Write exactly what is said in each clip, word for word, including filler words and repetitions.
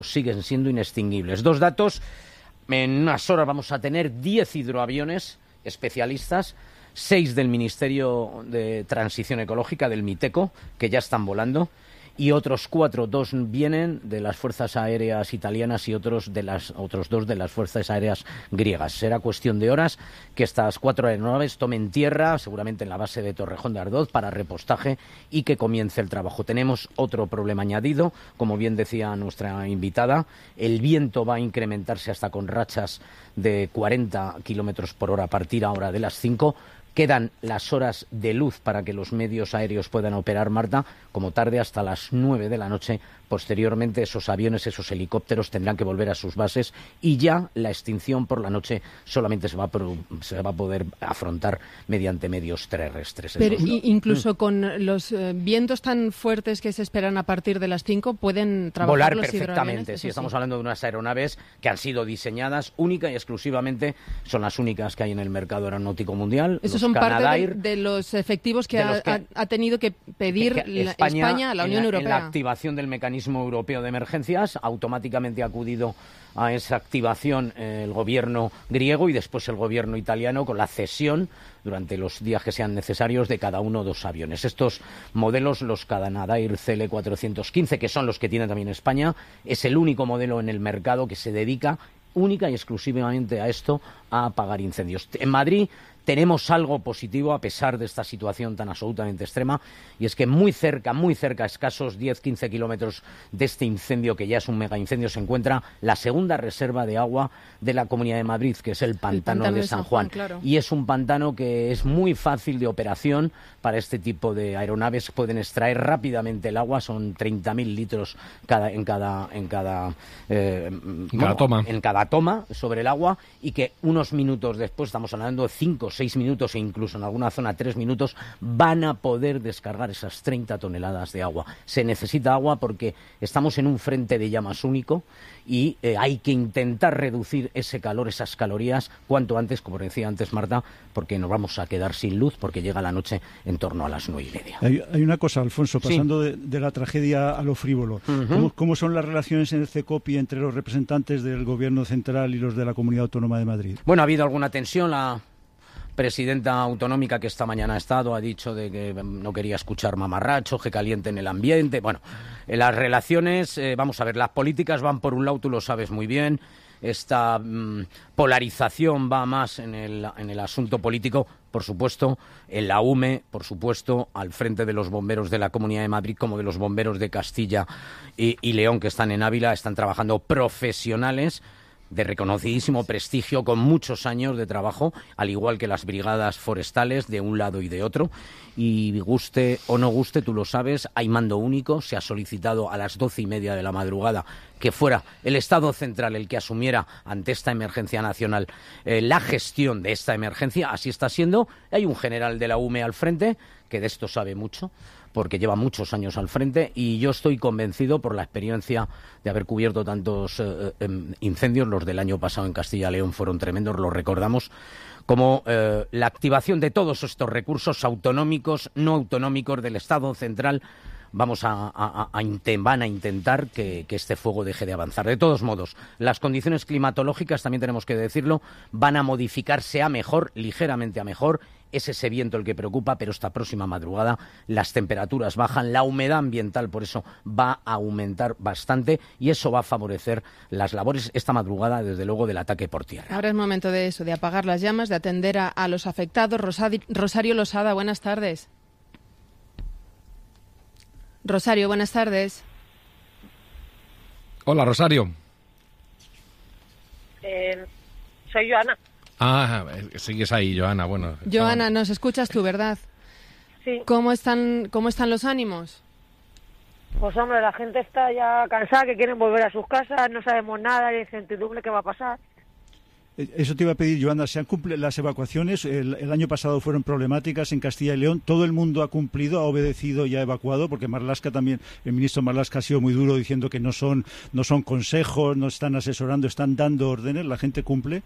siguen siendo inextinguibles. Dos datos: en unas horas vamos a tener diez hidroaviones especialistas, seis del Ministerio de Transición Ecológica, del MITECO, que ya están volando, y otros cuatro, dos vienen de las fuerzas aéreas italianas y otros de las otros dos de las fuerzas aéreas griegas. Será cuestión de horas que estas cuatro aeronaves tomen tierra, seguramente en la base de Torrejón de Ardoz, para repostaje y que comience el trabajo. Tenemos otro problema añadido, como bien decía nuestra invitada: el viento va a incrementarse hasta con rachas de cuarenta kilómetros por hora a partir ahora de las cinco. Quedan las horas de luz para que los medios aéreos puedan operar, Marta, como tarde hasta las nueve de la noche. Posteriormente, esos aviones, esos helicópteros tendrán que volver a sus bases y ya la extinción por la noche solamente se va a, pro, se va a poder afrontar mediante medios terrestres. Pero Entonces, incluso mm. con los eh, vientos tan fuertes que se esperan a partir de las cinco, ¿pueden trabajar volar los perfectamente? Sí, estamos sí. hablando de unas aeronaves que han sido diseñadas única y exclusivamente, son las únicas que hay en el mercado aeronáutico mundial. Eso son parte de, de los efectivos que, ha, que ha tenido que pedir que, que España, España a la Unión en la, Europea. En la activación del mecanismo europeo de emergencias, automáticamente ha acudido a esa activación eh, el gobierno griego y después el gobierno italiano, con la cesión durante los días que sean necesarios de cada uno de dos aviones. Estos modelos, los Canadair C L cuatrocientos quince, que son los que tiene también España, es el único modelo en el mercado que se dedica única y exclusivamente a esto, a apagar incendios. En Madrid tenemos algo positivo a pesar de esta situación tan absolutamente extrema, y es que muy cerca, muy cerca, escasos diez a quince kilómetros de este incendio, que ya es un mega incendio, se encuentra la segunda reserva de agua de la Comunidad de Madrid, que es el pantano, el pantano de San Juan. Juan claro. Y es un pantano que es muy fácil de operación para este tipo de aeronaves. Pueden extraer rápidamente el agua, son treinta mil litros cada, en cada, en cada, eh, en cada bueno, toma. en cada toma sobre el agua, y que unos minutos después, estamos hablando de cinco seis minutos e incluso en alguna zona tres minutos, van a poder descargar esas treinta toneladas de agua. Se necesita agua porque estamos en un frente de llamas único y eh, hay que intentar reducir ese calor, esas calorías, cuanto antes, como decía antes Marta, porque nos vamos a quedar sin luz porque llega la noche en torno a las nueve y media. Hay, hay una cosa, Alfonso, pasando sí. de, de la tragedia a lo frívolo. Uh-huh. ¿Cómo, ¿Cómo son las relaciones en el CECOPI entre los representantes del Gobierno central y los de la Comunidad Autónoma de Madrid? Bueno, ha habido alguna tensión. La presidenta autonómica, que esta mañana ha estado, ha dicho de que no quería escuchar mamarrachos, que calienten el ambiente. Bueno, en las relaciones, eh, vamos a ver, las políticas van por un lado, tú lo sabes muy bien. Esta mmm, polarización va más en el, en el asunto político, por supuesto, en la U M E, por supuesto, al frente de los bomberos de la Comunidad de Madrid como de los bomberos de Castilla y, y León, que están en Ávila, están trabajando profesionales de reconocidísimo prestigio, con muchos años de trabajo, al igual que las brigadas forestales de un lado y de otro. Y guste o no guste, tú lo sabes, hay mando único. Se ha solicitado a las doce y media de la madrugada que fuera el Estado central el que asumiera ante esta emergencia nacional eh, la gestión de esta emergencia. Así está siendo. Hay un general de la U M E al frente que de esto sabe mucho, porque lleva muchos años al frente, y yo estoy convencido, por la experiencia de haber cubierto tantos eh, eh, incendios, los del año pasado en Castilla y León fueron tremendos, lo recordamos, como eh, la activación de todos estos recursos autonómicos, no autonómicos del Estado central, vamos a, a, a, a van a intentar que, que este fuego deje de avanzar. De todos modos, las condiciones climatológicas, también tenemos que decirlo, van a modificarse a mejor, ligeramente a mejor. Es ese viento el que preocupa, pero esta próxima madrugada las temperaturas bajan, la humedad ambiental por eso va a aumentar bastante, y eso va a favorecer las labores esta madrugada, desde luego, del ataque por tierra. Ahora es momento de eso, de apagar las llamas, de atender a, a los afectados. Rosadi, Rosario Losada, buenas tardes. Rosario, buenas tardes. Hola, Rosario. Eh, soy Joana. Ah, sigues ahí, Joana. Bueno, Joana, nos escuchas tú, ¿verdad? Sí. ¿Cómo están, cómo están los ánimos? Pues hombre, la gente está ya cansada, que quieren volver a sus casas, no sabemos nada, hay incertidumbre qué va a pasar. Eso te iba a pedir, Joana, ¿se han cumplido las evacuaciones? El, el año pasado fueron problemáticas en Castilla y León. ¿Todo el mundo ha cumplido, ha obedecido y ha evacuado? Porque Marlaska también, el ministro Marlaska ha sido muy duro diciendo que no son, no son consejos, no están asesorando, están dando órdenes. ¿La gente cumple?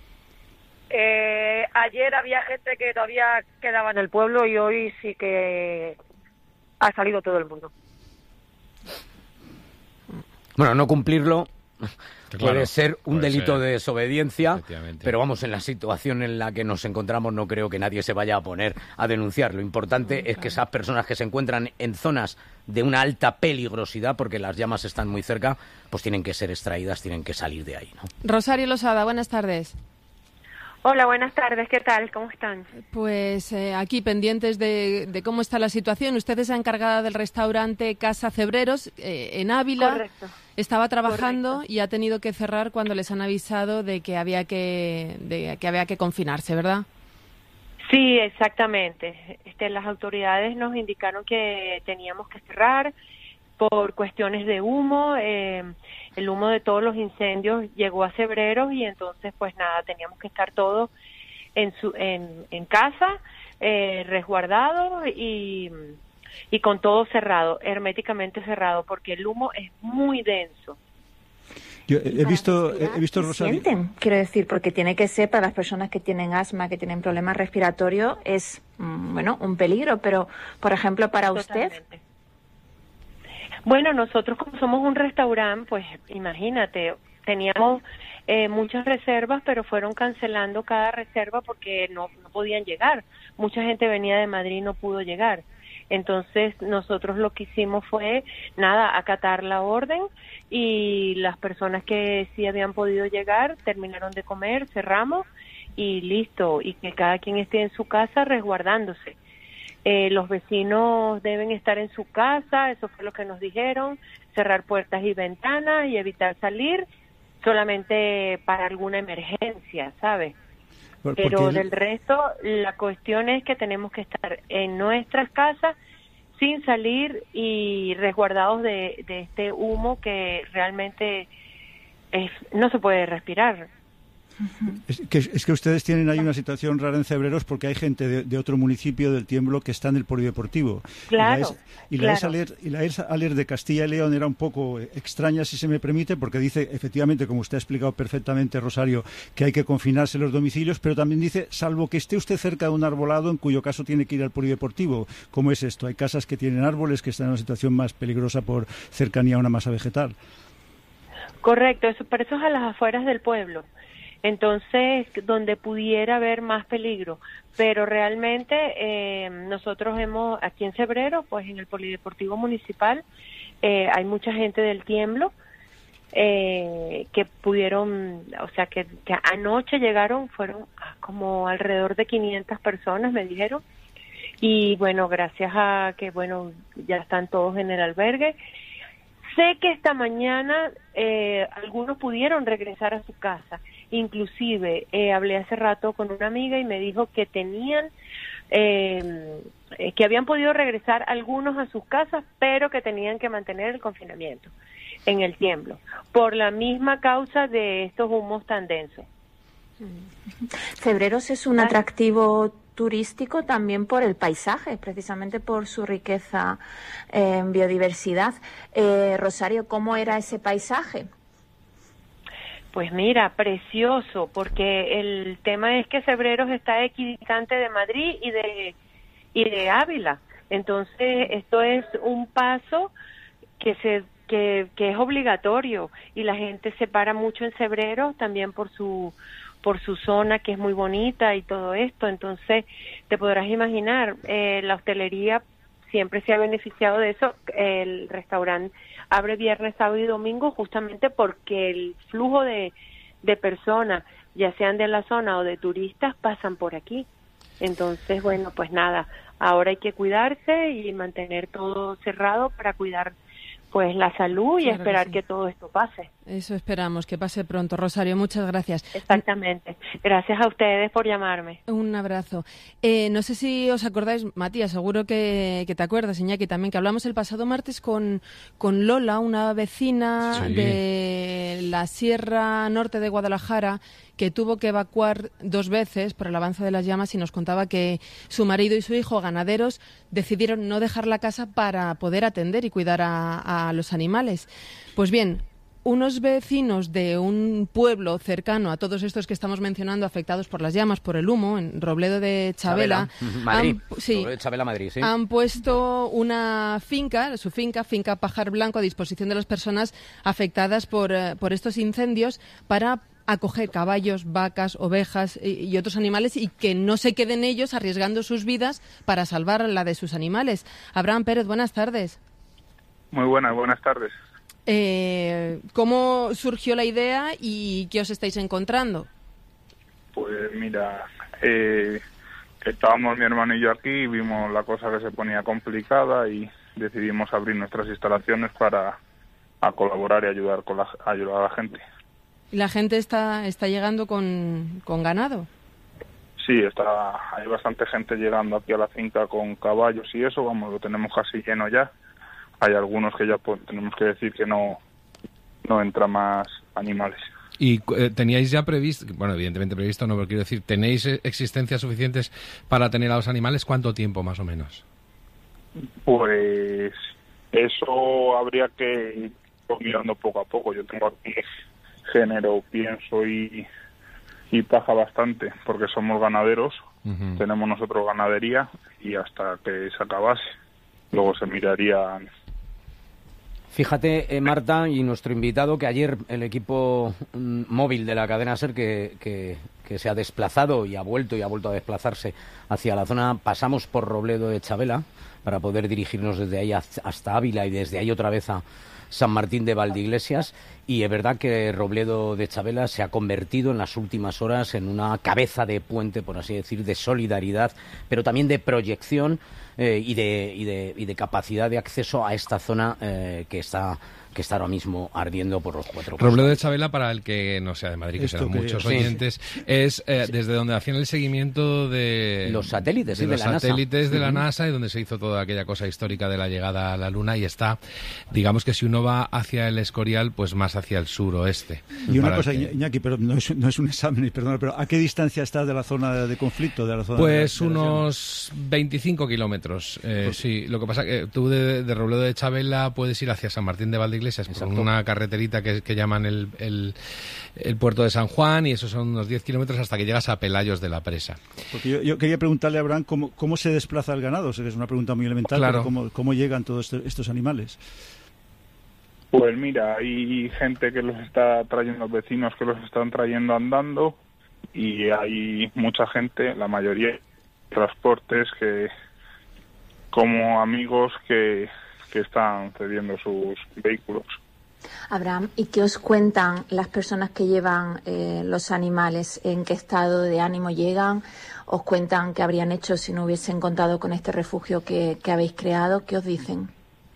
Eh, ayer había gente que todavía quedaba en el pueblo y hoy sí que ha salido todo el mundo. Bueno, no cumplirlo Claro, puede ser un puede delito ser. de desobediencia, Efectivamente. pero vamos, en la situación en la que nos encontramos no creo que nadie se vaya a poner a denunciar. Lo importante es que esas personas que se encuentran en zonas de una alta peligrosidad, porque las llamas están muy cerca, pues tienen que ser extraídas, tienen que salir de ahí, ¿no? Rosario Losada, buenas tardes. Hola, buenas tardes, ¿qué tal? ¿Cómo están? Pues eh, aquí pendientes de, de cómo está la situación. Usted es la encargada del restaurante Casa Cebreros eh, en Ávila. Correcto. Estaba trabajando Correcto. y ha tenido que cerrar cuando les han avisado de que había que, de que había que confinarse, ¿verdad? Sí, exactamente. Este, las autoridades nos indicaron que teníamos que cerrar por cuestiones de humo. Eh, el humo de todos los incendios llegó a Cebreros y entonces, pues nada, teníamos que estar todos en, su, en, en casa, eh, resguardados y, y con todo cerrado, herméticamente cerrado, porque el humo es muy denso. Yo he visto, he visto, ¿Qué Rosario... sienten? Quiero decir, porque tiene que ser para las personas que tienen asma, que tienen problemas respiratorios, es, mm, bueno, un peligro, pero, por ejemplo, para usted... Totalmente. Bueno, nosotros como somos un restaurante, pues imagínate, teníamos eh, muchas reservas, pero fueron cancelando cada reserva porque no, no podían llegar. Mucha gente venía de Madrid y no pudo llegar. Entonces nosotros lo que hicimos fue, nada, acatar la orden y las personas que sí habían podido llegar terminaron de comer, cerramos y listo, y que cada quien esté en su casa resguardándose. Eh, los vecinos deben estar en su casa, eso fue lo que nos dijeron, cerrar puertas y ventanas y evitar salir solamente para alguna emergencia, ¿sabes? Por- Pero porque el- del resto, la cuestión es que tenemos que estar en nuestras casas sin salir y resguardados de, de este humo que realmente es, no se puede respirar. Es que, es que ustedes tienen ahí una situación rara en Cebreros porque hay gente de, de otro municipio del Tiemblo que está en el polideportivo. Claro, Y la, es- y la claro. ESALER, y la ESALER de Castilla y León era un poco extraña, si se me permite, porque dice, efectivamente, como usted ha explicado perfectamente, Rosario, que hay que confinarse los domicilios, pero también dice, salvo que esté usted cerca de un arbolado, en cuyo caso tiene que ir al polideportivo. ¿Cómo es esto? Hay casas que tienen árboles que están en una situación más peligrosa por cercanía a una masa vegetal. Correcto, eso, pero eso es a las afueras del pueblo. Entonces, donde pudiera haber más peligro, pero realmente eh, nosotros hemos, aquí en Cebreros, pues en el Polideportivo Municipal, eh, hay mucha gente del Tiemblo eh, que pudieron, o sea, que, que anoche llegaron, fueron como alrededor de quinientas personas, me dijeron, y bueno, gracias a que, bueno, ya están todos en el albergue. Sé que esta mañana eh, algunos pudieron regresar a su casa. Inclusive eh, hablé hace rato con una amiga y me dijo que tenían, eh, eh, que habían podido regresar algunos a sus casas, pero que tenían que mantener el confinamiento en el Tiemblo, por la misma causa de estos humos tan densos. Cebreros es un atractivo turístico también por el paisaje, precisamente por su riqueza en biodiversidad. Eh, Rosario, ¿cómo era ese paisaje? Pues mira, precioso, porque el tema es que Cebreros está equidistante de Madrid y de y de Ávila. Entonces, esto es un paso que se que, que es obligatorio y la gente se para mucho en Cebreros también por su por su zona que es muy bonita y todo esto. Entonces, te podrás imaginar, eh, la hostelería siempre se ha beneficiado de eso. El restaurante abre viernes, sábado y domingo justamente porque el flujo de, de personas, ya sean de la zona o de turistas, pasan por aquí. Entonces, bueno, pues nada, ahora hay que cuidarse y mantener todo cerrado para cuidar pues la salud y Claro esperar que que, sí. todo esto pase. Eso esperamos, que pase pronto. Rosario, muchas gracias. Exactamente. Gracias a ustedes por llamarme. Un abrazo. Eh, no sé si os acordáis, Matías, seguro que, que te acuerdas, Iñaki, también, que hablamos el pasado martes con, con Lola, una vecina Sí. de la Sierra Norte de Guadalajara, que tuvo que evacuar dos veces por el avance de las llamas y nos contaba que su marido y su hijo, ganaderos, decidieron no dejar la casa para poder atender y cuidar a, a los animales. Pues bien, unos vecinos de un pueblo cercano a todos estos que estamos mencionando, afectados por las llamas, por el humo, en Robledo de Chabela, Chabela. Madrid. Han, sí, Robledo de Chabela, Madrid, sí. Han puesto una finca, su finca, finca Pajar Blanco, a disposición de las personas afectadas por, uh, por estos incendios para acoger caballos, vacas, ovejas y, y otros animales y que no se queden ellos arriesgando sus vidas para salvar la de sus animales. Abraham Pérez, buenas tardes. Muy buenas, buenas tardes. Eh, ¿Cómo surgió la idea y qué os estáis encontrando? Pues mira, eh, estábamos mi hermano y yo aquí, vimos la cosa que se ponía complicada y decidimos abrir nuestras instalaciones para a colaborar y ayudar con la, ayudar a la gente. ¿La gente está está llegando con, con ganado? Sí, está, hay bastante gente llegando aquí a la finca con caballos y eso, vamos, lo tenemos casi lleno ya. Hay algunos que ya pues, tenemos que decir que no, no entran más animales. ¿Y eh, teníais ya previsto, bueno, evidentemente previsto, no, pero quiero decir, ¿tenéis existencias suficientes para tener a los animales? ¿Cuánto tiempo más o menos? Pues eso habría que ir mirando poco a poco. Yo tengo aquí género, pienso y, y paja bastante, porque somos ganaderos, uh-huh. Tenemos nosotros ganadería y hasta que se acabase, luego se miraría. Fíjate, eh, Marta, y nuestro invitado, que ayer el equipo mm, móvil de la cadena SER que, que, que se ha desplazado y ha vuelto y ha vuelto a desplazarse hacia la zona, pasamos por Robledo de Chabela para poder dirigirnos desde ahí hasta Ávila y desde ahí otra vez a San Martín de Valdeiglesias, y es verdad que Robledo de Chabela se ha convertido en las últimas horas en una cabeza de puente, por así decir, de solidaridad, pero también de proyección eh, y, de, y, de, y de capacidad de acceso a esta zona eh, que está que está ahora mismo ardiendo por los cuatro costados. Robledo de Chabela, para el que no sea de Madrid, que Esto serán que muchos sí. oyentes, es eh, Sí. desde donde hacían el seguimiento de los satélites de, de, los de la satélites NASA. de la Uh-huh. NASA, y donde se hizo toda aquella cosa histórica de la llegada a la Luna, y está, digamos que si uno va hacia el Escorial, pues más hacia el suroeste. Y una Para cosa, que... Iñaki, pero no es, no es un examen, perdona, pero ¿a qué distancia está de la zona de conflicto? De la zona Pues de la, de la unos veinticinco kilómetros, eh, pues... sí. Lo que pasa que tú de, de Robledo de Chabela puedes ir hacia San Martín de Valdeiglesias por Exacto. una carreterita que, que llaman el, el, el puerto de San Juan, y esos son unos diez kilómetros hasta que llegas a Pelayos de la Presa. Porque yo, yo quería preguntarle a Abraham cómo, cómo se desplaza el ganado. Sé que es una pregunta muy elemental, Claro. pero cómo, cómo llegan todos estos, estos animales. Pues mira, hay gente que los está trayendo, vecinos que los están trayendo andando, y hay mucha gente, la mayoría, transportes que, como amigos que, que están cediendo sus vehículos. Abraham, ¿y qué os cuentan las personas que llevan eh, los animales? ¿En qué estado de ánimo llegan? ¿Os cuentan qué habrían hecho si no hubiesen contado con este refugio que, que habéis creado? ¿Qué os dicen?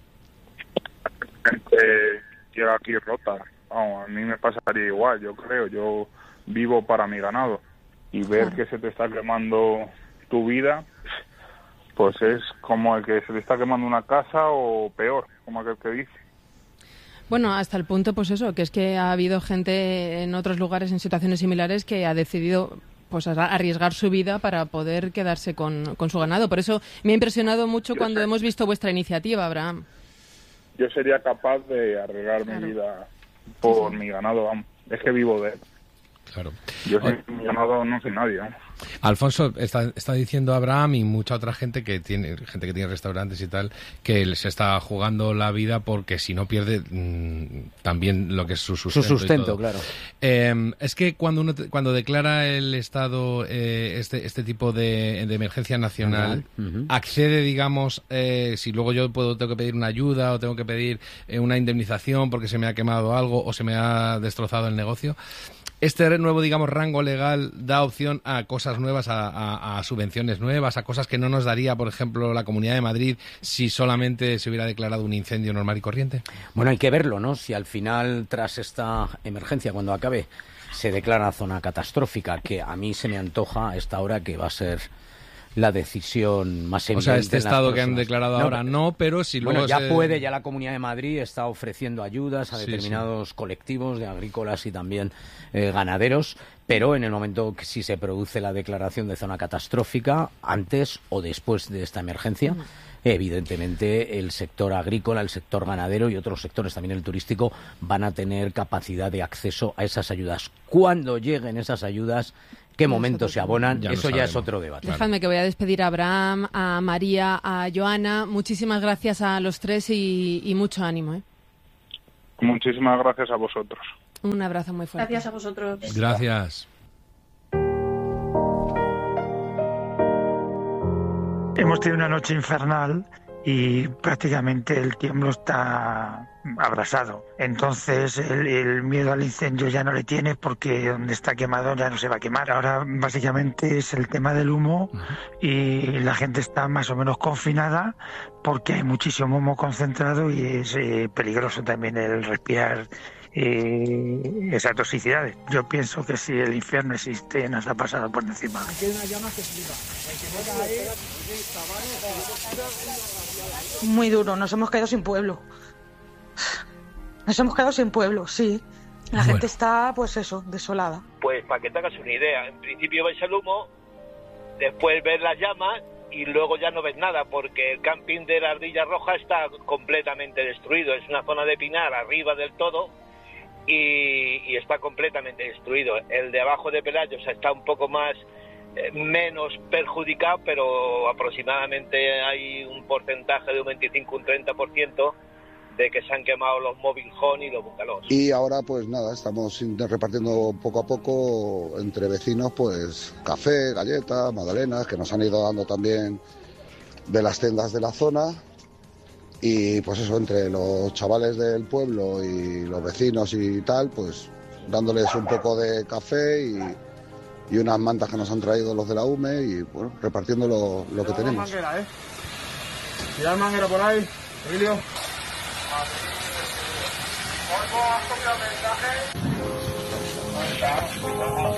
La gente llega aquí rota. Vamos, a mí me pasaría igual, yo creo. Yo vivo para mi ganado. Y ver Claro. que se te está quemando tu vida, pues es como el que se te está quemando una casa, o peor, como aquel que dice. Bueno, hasta el punto, pues eso, que es que ha habido gente en otros lugares en situaciones similares que ha decidido pues arriesgar su vida para poder quedarse con, con su ganado. Por eso me ha impresionado mucho Yo cuando sé. hemos visto vuestra iniciativa, Abraham. Yo sería capaz de arriesgar Claro. mi vida por mi ganado, vamos. Es que vivo de él. Claro. Yo soy mi ganado, no soy nadie, vamos. Alfonso, está, está diciendo Abraham y mucha otra gente que tiene gente que tiene restaurantes y tal, que se está jugando la vida porque si no pierde mmm, también lo que es su sustento. Su sustento, claro. Eh, es que cuando uno te, cuando declara el Estado eh, este este tipo de, de emergencia nacional, uh-huh. accede, digamos, eh, si luego yo puedo tengo que pedir una ayuda o tengo que pedir eh, una indemnización porque se me ha quemado algo o se me ha destrozado el negocio. Este nuevo, digamos, rango legal da opción a cosas nuevas, a, a, a subvenciones nuevas, a cosas que no nos daría, por ejemplo, la Comunidad de Madrid si solamente se hubiera declarado un incendio normal y corriente. Bueno, hay que verlo, ¿no? Si al final, tras esta emergencia, cuando acabe, se declara zona catastrófica, que a mí se me antoja a esta hora que va a ser la decisión más evidente. O sea, este en las estado próximas... que han declarado no, ahora no, pero si luego... Bueno, ya se... puede, ya la Comunidad de Madrid está ofreciendo ayudas a sí, determinados sí. colectivos de agrícolas y también eh, ganaderos, pero en el momento que si se produce la declaración de zona catastrófica, antes o después de esta emergencia, evidentemente el sector agrícola, el sector ganadero y otros sectores, también el turístico, van a tener capacidad de acceso a esas ayudas. Cuando lleguen esas ayudas, qué momentos se abonan, ya eso ya es otro debate. Dejadme que voy a despedir a Abraham, a María, a Joana. Muchísimas gracias a los tres y, y mucho ánimo, ¿eh? Muchísimas gracias a vosotros. Un abrazo muy fuerte. Gracias a vosotros. Gracias. Hemos tenido una noche infernal y prácticamente el tiemblo está abrasado. Entonces el, el miedo al incendio ya no le tiene porque donde está quemado ya no se va a quemar. Ahora básicamente es el tema del humo y la gente está más o menos confinada porque hay muchísimo humo concentrado y es eh, peligroso también el respirar eh, esas toxicidades. Yo pienso que si el infierno existe nos ha pasado por encima. Aquí hay una llama que flipa. Muy duro, nos hemos quedado sin pueblo. Nos hemos quedado sin pueblo, sí. La bueno. gente está, pues eso, desolada. Pues para que te hagas una idea, en principio ves el humo, después ves las llamas y luego ya no ves nada porque el camping de la Ardilla Roja está completamente destruido. Es una zona de pinar arriba del todo y, y está completamente destruido. El de abajo de Pelayos está un poco más... menos perjudicado, pero aproximadamente hay un porcentaje de un veinticinco, un treinta por ciento de que se han quemado los mobile home y los bungalows. Y ahora pues nada, estamos repartiendo poco a poco entre vecinos pues café, galletas, magdalenas, que nos han ido dando también de las tiendas de la zona. Y pues eso, entre los chavales del pueblo y los vecinos y tal, pues dándoles un poco de café y y unas mantas que nos han traído los de la U M E y bueno, repartiendo lo, lo que tenemos. Manguera, ¿eh? Tirar manguera por ahí, Emilio.